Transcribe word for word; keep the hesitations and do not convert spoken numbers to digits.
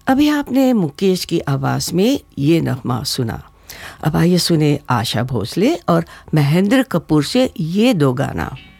अभी आपने मुकेश की आवाज़ में ये नगमा सुना। अब आइए सुने आशा भोसले और महेंद्र कपूर से ये दो गाना।